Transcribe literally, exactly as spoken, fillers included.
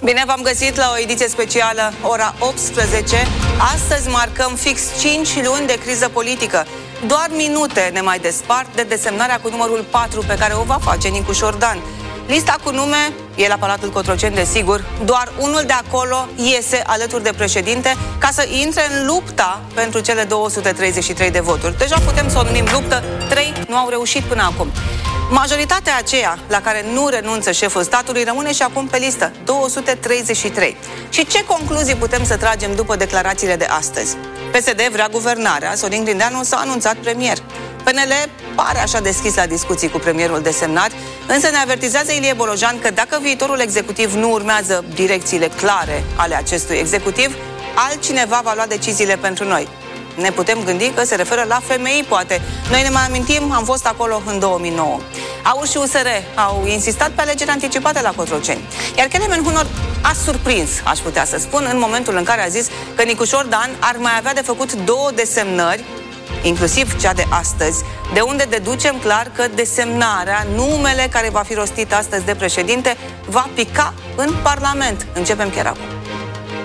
Bine v-am găsit la o ediție specială, ora optsprezece. Astăzi marcăm fix cinci luni de criză politică. Doar minute ne mai despart de desemnarea cu numărul patru pe care o va face Nicu Șordan. Lista cu nume e la Palatul Cotroceni, desigur. Doar unul de acolo iese alături de președinte ca să intre în lupta pentru cele două sute treizeci și trei de voturi. Deja putem să o numim luptă, trei nu au reușit până acum. Majoritatea aceea la care nu renunță șeful statului rămâne și acum pe listă, două sute treizeci și trei. Și ce concluzii putem să tragem după declarațiile de astăzi? P S D vrea guvernarea, Sorin Grindeanu s-a anunțat premier. P N L pare așa deschis la discuții cu premierul desemnat, însă ne avertizează Ilie Bolojan că dacă viitorul executiv nu urmează direcțiile clare ale acestui executiv, altcineva va lua deciziile pentru noi. Ne putem gândi că se referă la femei, poate. Noi ne mai amintim, am fost acolo în două mii nouă. A U R și U S R au insistat pe alegeri anticipate la Cotroceni. Iar Kelemen Hunor a surprins, aș putea să spun, în momentul în care a zis că Nicu Șordan ar mai avea de făcut două desemnări, inclusiv cea de astăzi, de unde deducem clar că desemnarea, numele care va fi rostit astăzi de președinte, va pica în Parlament. Începem chiar acum.